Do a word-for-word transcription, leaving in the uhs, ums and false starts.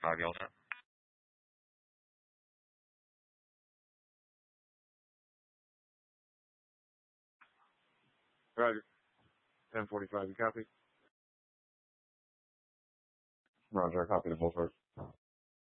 five, you all set? Roger. ten forty-five, you copy? Roger, I copy the full first.